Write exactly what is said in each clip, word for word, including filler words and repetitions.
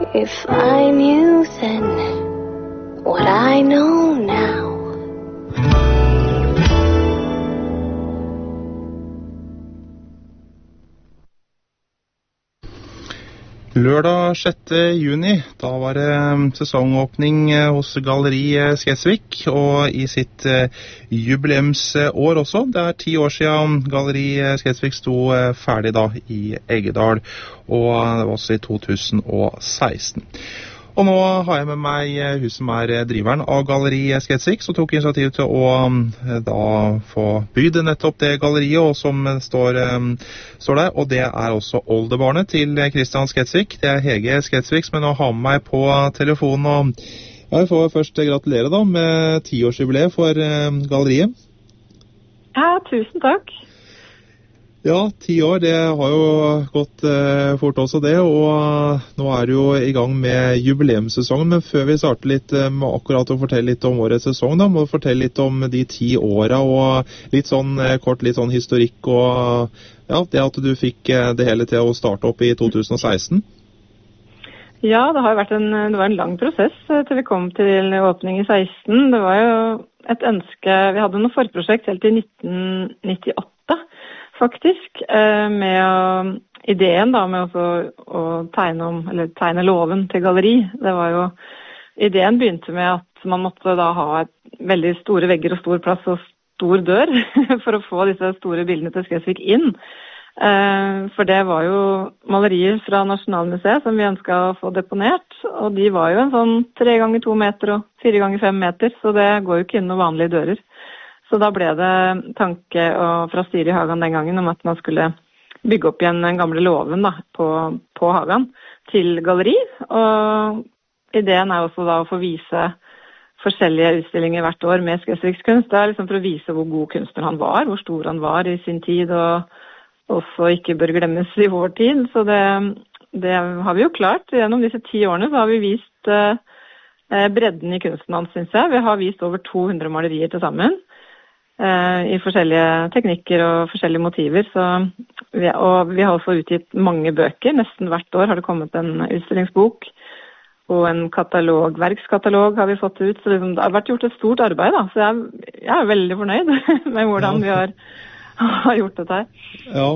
If I knew then what I know now. Lørdag sjette juni, da var det sesongåpning hos Galleri Skedsvik, og i sitt jubileumsår også. Det er ti år siden Galleri Skedsvik sto ferdig da i Eggedal, og det var også i to tusen og seksten. Og nå har jeg med meg hun som er driveren av Galleri Skedsvik, som tok initiativ til å da få bygd nettopp det galleriet, og som står, står der, og det er også oldebarnet til Kristian Skedsvik. Det er Hege Skedsvik som jeg nå har med meg på telefonen, og jeg får først gratulere da med tiårsjubileet for galleriet. Ja, tusen takk. Ja, ti år, det har jo gått eh, fort også det, og nå er det jo i gang med jubileumssesongen, men før vi starter litt eh, med akkurat å fortelle litt om årets sesong, da må du fortelle litt om de ti åra, og litt sånn eh, kort, litt sånn historikk, og ja, det at du fikk eh, det hele til å starte opp i to tusen og seksten. Ja, det har vært en, det var en lang prosess eh, til vi kom til åpning i seksten. Det var jo et ønske, vi hadde noe forprosjekt helt i nitten nittiåtte, faktisk, med å, ideen da med å, å tegne, om, eller tegne låven til galleri. Det var jo, ideen begynte med at man måtte da ha et veldig store vegger og stor plass og stor dør for å få disse store bildene til Skedsvik inn. For det var jo malerier fra Nasjonalmuseet som vi ønsket å få deponert, og de var jo en sånn tre ganger to meter og fire ganger fem meter, så det går jo ikke inn noen vanlige dører. Så da ble det tanke fra styret i Hagan den gangen om at man skulle bygge opp igjen den gamle låven da, på, på Hagan til galleri. Og ideen er også da å få vise forskjellige utstillinger hvert år med Skedsviks kunst. Det er liksom for å vise hvor god kunstner han var, hvor stor han var i sin tid, og også ikke bør glemmes i vår tid. Så det, det har vi jo klart. Gjennom disse ti årene så har vi vist eh, bredden i kunsten hans, synes jeg. Vi har vist over to hundre malerier til sammen, i forskjellige teknikker og forskjellige motiver. Så vi, og vi har også utgitt mange bøker. Nesten hvert år har det kommet en utstillingsbok, og en katalog, verkskatalog har vi fått ut. Så liksom, det har vært gjort et stort arbeid, da. Så jeg, jeg er veldig fornøyd med hvordan vi har, har gjort dette her. Ja.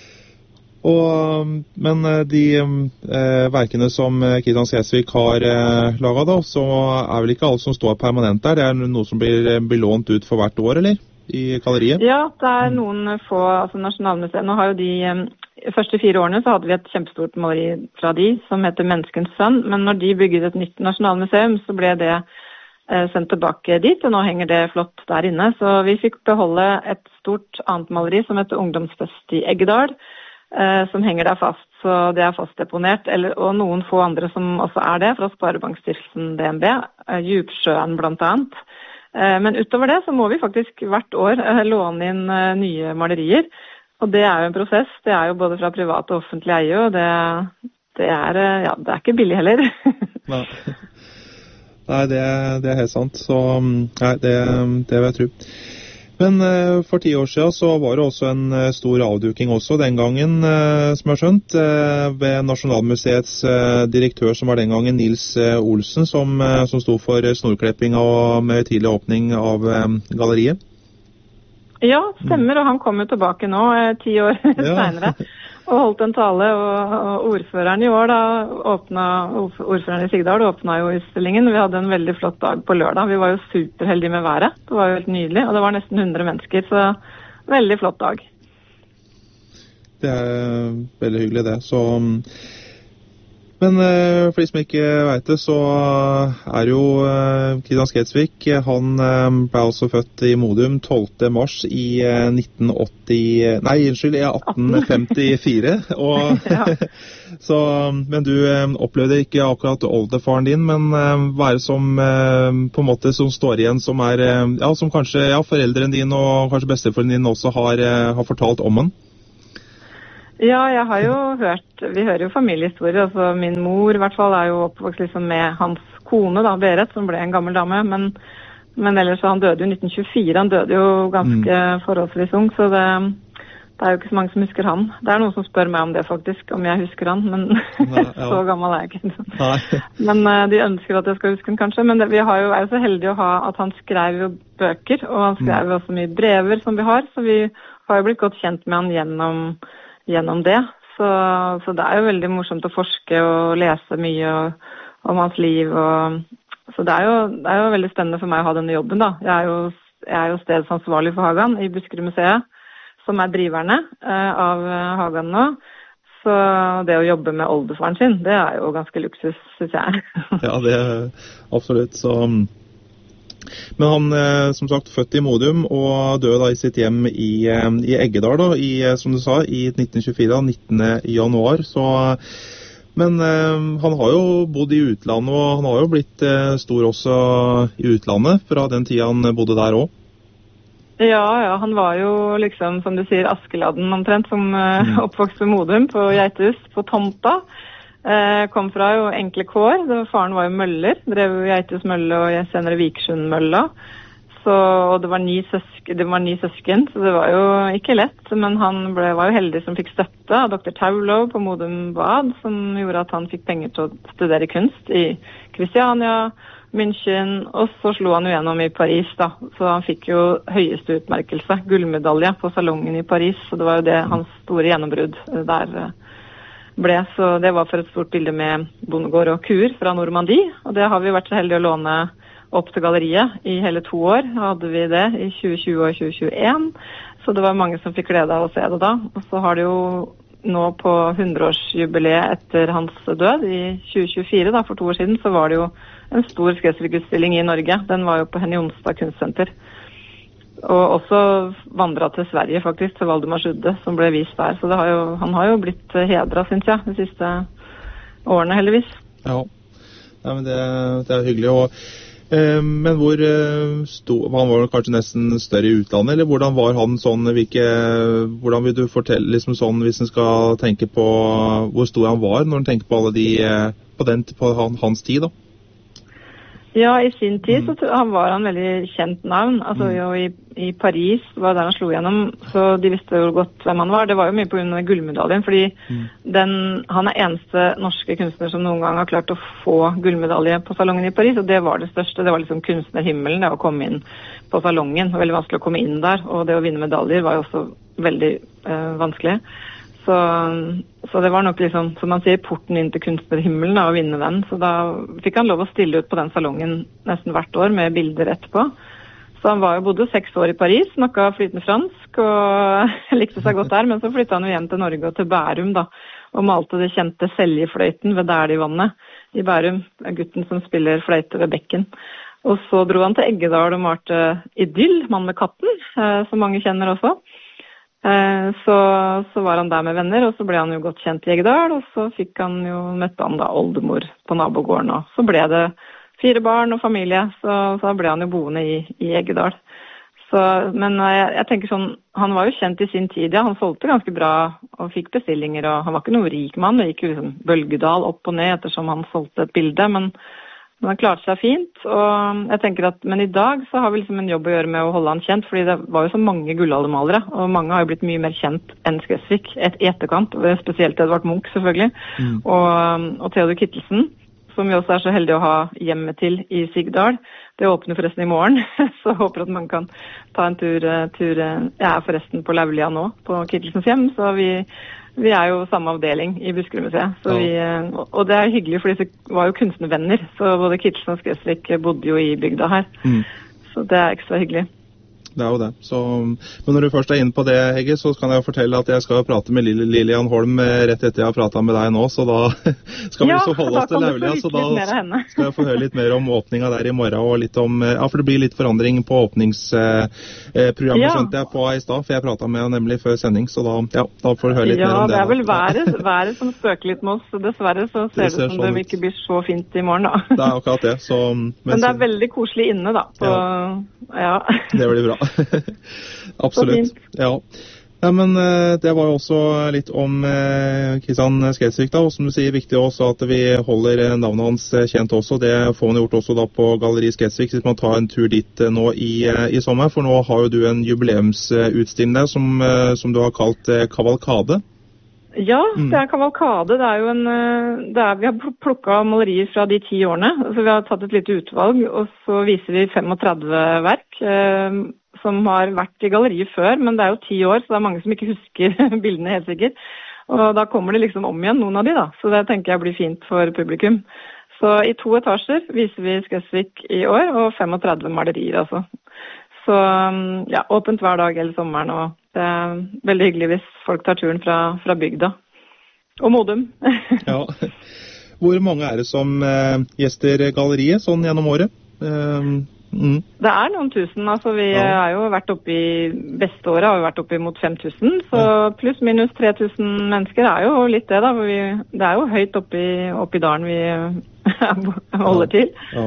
Og, men de eh, verkene som Kristian Skedsvik har eh, laget da, så er vel ikke alt som står permanent der? Det er noe som blir, blir lånt ut for hvert år, eller? I galleriet? Ja, det er noen få, altså Nasjonalmuseet. Nå har jo de, de første fire årene så hadde vi et kjempestort maleri fra de, som heter Menneskens sønn, men når de bygget et nytt nasjonalmuseum, så ble det eh, sendt tilbake dit, og nå henger det flott der inne. Så vi fikk beholde et stort annet maleri som heter Ungdomsfest i Eggedal, eh, som henger der fast, så det er fast deponert, eller, og noen få andre som også er det, fra Sparebankstiftelsen D N B, eh, Djupsjøen blant annet. Men utover det så må vi faktisk hvert år låne inn nye malerier, og det er jo en prosess. Det er jo både fra privat og offentlig eie, og det, det, er, ja, det er ikke billig heller. Nei, nei det, det er helt sant, så nei, det, det vil jeg tro. Men uh, for ti år siden så var det også en uh, stor avduking også den gangen, uh, som jeg har skjønt, uh, ved Nasjonalmuseets uh, direktør som var den gangen Nils uh, Olsen, som, uh, som stod for uh, snorklipping og med tidlig åpning av um, galleriet. Ja, stemmer, og han kom jo tilbake nå, uh, ti år ja. senere, og holdt en tale, og, og ordføreren i år da, åpnet, ordføreren i Sigdal åpnet jo utstillingen. Vi hadde en veldig flott dag på lørdag. Vi var jo superheldige med været. Det var jo helt nydelig, og det var nesten hundre mennesker, så veldig flott dag. Det er veldig hyggelig det, så... Men for de som ikke vet det, så er jo Kristian Skedsvik, han ble altså født i Modum tolvte mars i nitten åtti, nei, unnskyld, i atten femtifire. Og, ja. så, men du opplevde ikke akkurat oldefaren din, men hva er det som på en måte som står igjen, som er, ja, som kanskje ja, foreldrene dine og kanskje besteforeldrene dine også har, har fortalt om han? Ja, jeg har jo hørt, vi hører jo familiehistorier, altså min mor i hvert fall er jo oppvokst liksom med hans kone da, Berit, som ble en gammel dame, men, men ellers så han døde jo i nitten tjuefire, han døde jo ganske mm. forholdsvis ung, så det, det er jo ikke så mange som husker han. Det er noen som spør meg om det faktisk, om jeg husker han, men Nei, ja. så gammel er jeg ikke. Nei. Men uh, de ønsker at jeg skal huske han kanskje, men det, vi har jo, er jo så heldige å ha at han skrev jo bøker, og han skrev jo også mye brever som vi har, så vi har jo blitt godt kjent med han gjennom, gjennom det. Så, så det er jo veldig morsomt å forske og lese mye og, om hans liv, og, så det er, jo, det er jo veldig spennende for meg å ha denne jobben da. Jeg er jo, jeg er jo stedsansvarlig for Hagan i Buskerudmuseet, som er driverne uh, av uh, Hagan nå. Så det å jobbe med oldefaren sin, det er jo ganske luksus, synes jeg. Ja, det er absolutt. Så, men han, uh, som sagt, født i Modum og døde da i sitt hjem i, uh, i Eggedal, da, i, som du sa, i nitten tjuefire, nittende januar. Så, men uh, han har jo bodd i utlandet, og han har jo blitt uh, stor også i utlandet fra den tiden han bodde der også. Ja, ja, han var jo liksom, som du sier, Askeladden omtrent, som uh, oppvokst ved Modum på Geithus, på Tomta. Uh, kom fra jo enkle kår. Det var, faren var jo møller, drev jo Geithus mølle og senere Vikersund mølla. Så, og det var, ni søsken, det var ni søsken, så det var jo ikke lett. Men han ble, var jo heldig som fikk støtte av doktor Taulo på Modum Bad, som gjorde at han fikk penger til å studere kunst i Kristiania, München, og så slo han jo gjennom i Paris da, så han fikk jo høyeste utmerkelse, gullmedalje på salongen i Paris, så det var jo det hans store gjennombrudd der ble, så det var for et stort bilde med bondegård og kuer fra Normandie, og det har vi vært så heldige å låne opp til galleriet i hele to år, hadde vi det i tjue tjue og tjue tjueen, så det var mange som fikk glede av å se det da, og så har det jo nå på hundreårsjubileet etter hans død i tjue tjuefire, da, for to år siden, så var det jo en stor Skedsvik-utstilling i Norge. Den var jo på Henny Jonstad kunstsenter. Og også vandret til Sverige faktisk, til Valdemar Sudde, som ble vist der. Så det har jo, han har jo blitt hedret, synes jeg, de siste årene, heldigvis. Ja, ja men det, det er hyggelig. Og, eh, men hvor eh, stor, han var kanskje nesten større i utlandet, eller hvordan var han sånn, hvilke, hvordan vil du fortelle liksom sånn, hvis en skal tenke på hvor stor han var, når en tenker på alle de, på, den, på han, hans tid da? Ja, i sin tid så han var han veldig kjent navn. Altså jo i, i Paris var der han slo gjennom, så de visste jo godt hvem han var. Det var jo mye på grunn av gullmedaljen, fordi mm. den, han er eneste norske kunstner som noen gang har klart å få gullmedalje på salongen i Paris, og det var det største. Det var liksom kunstnerhimmelen, det å komme inn på salongen. Det var veldig vanskelig å komme inn der, og det å vinne medaljer var jo også veldig eh, vanskelig. Så, så det var nok liksom, som man sier, porten inn til kunstnerhimmelen da, å vinne den. Så da fikk han lov å stille ut på den salongen nesten hvert år med bilder etterpå. Så han var jo bodde seks år i Paris, snakket flytende fransk og likte seg godt der. Men så flyttet han jo hjem til Norge og til Bærum da, og malte det kjente Seljefløyten ved Dæhlie-vannet i Bærum. Gutten som spiller fløyte ved bekken. Og så dro han til Eggedal og malte Idyll, Mann med katten, som mange kjenner også. Så, så var han der med venner, og så ble han jo godt kjent i Eggedal, og så fikk han jo møtte han da oldemor på nabogården, og så ble det fire barn og familie, så, så ble han jo boende i, i Eggedal. Så, men jeg, jeg tenker sånn, han var jo kjent i sin tid, ja, han solgte ganske bra og fikk bestillinger, og han var ikke noen rik mann, det gikk jo liksom bølgedal opp og ned ettersom han solgte et bilde, men Men han klarte seg fint, og jeg tenker at, men i dag så har vi liksom en jobb å gjøre med å holde han kjent, fordi det var jo så mange gullaldermalere, og mange har jo blitt mye mer kjent enn Skedsvik, et, i etterkant, spesielt Edvard Munch selvfølgelig, mm. og, og Theodor Kittelsen, som vi også er så heldige å ha hjemme til i Sigdal. Det åpner forresten i morgen, så jeg håper at man kan ta en tur, tur jeg er forresten på Laulia nå, på Kittelsens hjem, så vi... Vi er jo samme avdeling i Buskerudmuseet, så vi, og det er hyggelig, for disse var jo kunstnervenner, så både Kittelsen og Skedsvik bodde jo i bygda her, mm. så det er ekstra hyggelig. Det er jo det. Så, men når du først er inne på det, Hegge, så kan jeg fortelle at jeg skal prate med Lillian Holm rett etter jeg har pratet med deg nå, så da skal vi ja, så holde oss til Laulia, så da skal jeg få høre litt mer om åpningen der i morgen, og litt om, ja, for det blir litt forandring på åpningsprogrammet, ja. Skjønte jeg på i stad, for jeg pratet med nemlig før sending, så da, ja, da får du høre litt ja, mer om det. Ja, det er vel været, været som spøker litt med oss, dessverre så ser det, det ser som sånn det ikke blir så fint i morgen da. Det er akkurat det. Så, men, men det er så, veldig koselig inne da. På, ja. ja. Det blir bra. Absolutt. Ja. Ja, men eh, det var jo også litt om eh, Kristian Skedsvik da, og som du sier, viktig også at vi holder eh, navnet hans eh, kjent også. Det får man gjort også da på Galleri Skedsvik, hvis man tar en tur dit eh, nå i, eh, i sommer, for nå har jo du en jubileumsutstilling der som, eh, som du har kalt eh, Kavalkade. Ja, det er Kavalkade. Det er jo en, eh, det er, vi har plukket malerier fra de ti årene, så vi har tatt et lite utvalg, og så viser vi femogtredve verk, eh, som har vært i galleriet før, men det er jo ti år, så det er mange som ikke husker bildene helt sikkert. Og da kommer det liksom om igjen, noen av de da. Så det tenker jeg blir fint for publikum. Så i to etasjer viser vi Skedsvik i år, og femogtredve malerier altså. Så ja, åpent hver dag hele sommeren, og det er veldig hyggelig hvis folk tar turen fra, fra bygda. Og Modum. Ja. Hvor mange er det som eh, gjester galleriet sånn gjennom året? Eh, Mm. Det er noen tusen, altså vi ja. har jo vært oppe i, beste året har vi vært oppe mot fem tusen, så ja. pluss minus tre tusen mennesker er jo litt det da, for vi, det er jo høyt oppe i, oppe i dalen vi holder ja. til. Ja.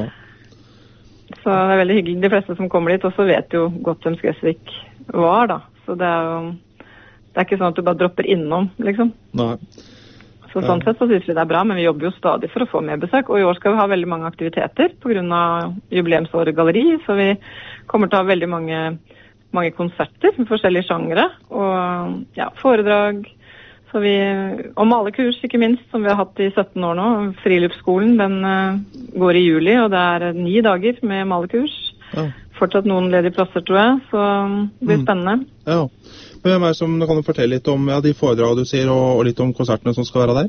Så det er veldig hyggelig, de fleste som kommer dit også vet jo godt hvem Skedsvik var da, så det er jo, det er ikke sånn at du bare dropper innom, liksom. Nei. Så sånn sett så synes vi det er bra, men vi jobber jo stadig for å få mer besøk, og i år skal vi ha veldig mange aktiviteter på grunn av jubileumsåret galleri, så vi kommer til å ha veldig mange, mange konserter med forskjellige sjangere, og ja, foredrag, så vi, og malekurs ikke minst, som vi har hatt i sytten år nå. Friluftsskolen, den uh, går i juli, og det er ni dager med malekurs. Ja. Fortsatt noen ledige plasser, tror jeg, så det blir spennende. Mm. Ja. Hvem er det som kan du fortelle litt om ja, de foredrag du sier, og, og litt om konsertene som skal være der?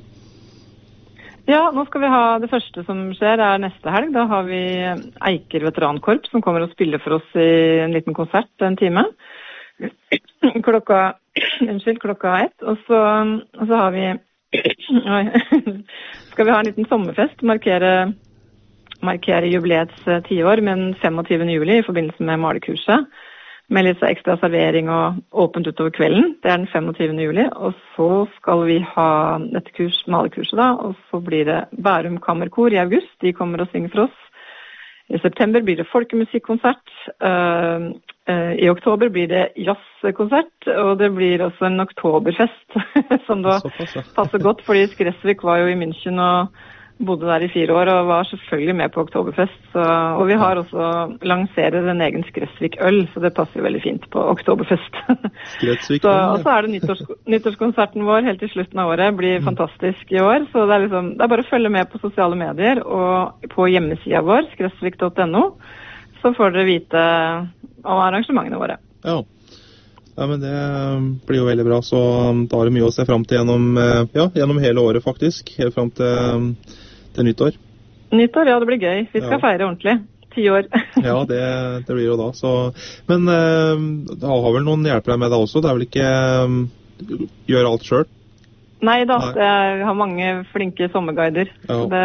Ja, nå skal vi ha det første som skjer, er neste helg. Da har vi Eiker Veterankorps som kommer og spiller for oss i en liten konsert en time. Klokka, unnskyld, klokka ett. Og så, og så har vi, skal vi ha en liten sommerfest, markere, markere jubileets tiår med den femogtyvende juli i forbindelse med malekurset. Med litt ekstra servering og åpent utover kvelden. Det er den femogtyvende juli, og så skal vi ha dette kurs, malekurset da, og så blir det Bærum Kammerkor i august. De kommer og synger for oss. I september blir det folkemusikkonsert. Uh, uh, I oktober blir det jazzkonsert, og det blir også en oktoberfest, som da passer godt, fordi Skedsvik var jo i München og bodde der i fire år og var selvfølgelig med på oktoberfest. Så, og vi har også lanseret en egen Skedsvik-øl, så det passer veldig fint på oktoberfest. Så, og så er det nyttårs, nyttårskonserten vår helt til slutten av året, blir fantastisk i år. Så det er, liksom, det er bare å følge med på sosiale medier og på hjemmesida vår, skedsvik punktum no, så får dere vite om arrangementene våre. Ja. Ja, men det blir jo veldig bra, så da er det mye å se frem til gjennom, ja, gjennom hele året faktisk, helt frem til, til nyttår. Nyttår, ja, det blir gøy. Vi skal ja. feire ordentlig. Ti år. Ja, det, det blir jo da. Så. Men uh, da har vel noen hjelper deg med deg også? Det er vel ikke uh, gjøre alt selv? Nei da, Nei. Jeg har mange flinke sommerguider. Ja. Så det,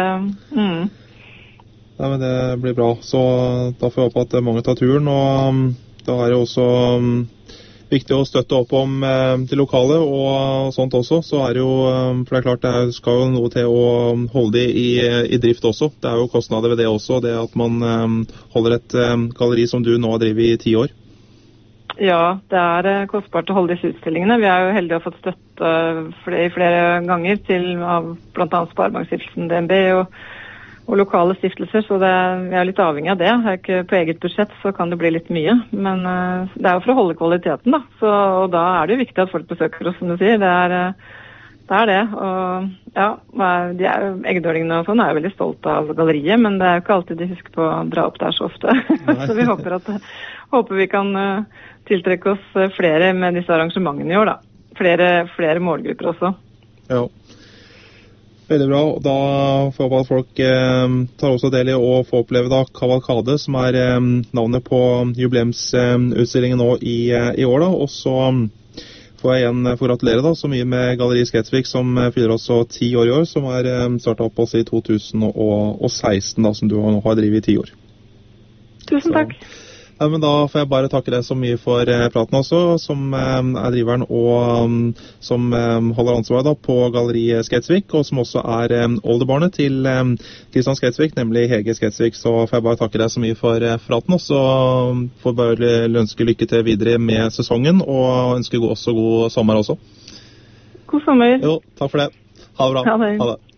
mm. ja, men det blir bra. Så da får jeg håpe at mange tar turen, og um, da er det også... Um, viktig å støtte opp om eh, det lokale og sånt også, så er det jo, for det er klart det skal jo noe til å holde det i, i drift også. Det er jo kostnader ved det også, det at man eh, holder et eh, galleri som du nå har drevet i ti år. Ja, det er eh, kostbart å holde disse utstillingene. Vi er jo heldige å ha fått støtte flere, flere ganger til av blant annet Sparebankstiftelsen D N B og og lokale stiftelser, så det, vi er litt avhengig av det. Her ikke på eget budsjett så kan det bli litt mye, men uh, det er jo for å holde kvaliteten da, så, og da er det jo viktig at folk besøker oss, som du sier. Det er, uh, det, er det, og ja, de er, eggdølingene og sånn er jo veldig stolt av galleriet, men det er jo ikke alltid de husker på å dra opp der så ofte. Så vi håper, at, håper vi kan uh, tiltrekke oss flere med disse arrangementene i år da. Flere, flere målgrupper også. Ja. Veldig bra. Da får jeg håpe at folk eh, tar også del i å få oppleve da Kavalkade, som er eh, navnet på jubileumsutstillingen nå i, eh, i år da. Og så får jeg igjen få gratulere da, så mye med Galleri Skedsvik som eh, fyller også ti år i år, som er eh, startet opp oss i to tusen og seksten da, som du nå har drivet i ti år. Tusen takk. Så, Ja, men da får jeg bare takke deg så mye for eh, praten også, som eh, er driveren og um, som eh, holder ansvaret da, på Galleri Skedsvik, og som også er eh, oldebarnet til eh, Kristian Skedsvik, nemlig Hege Skedsvik. Så får jeg bare takke deg så mye for eh, praten, og så får jeg bare ønske lykke til videre med sesongen, og ønske også god sommer også. God sommer. Jo, takk for det. Ha det bra. Ha det. Ha det.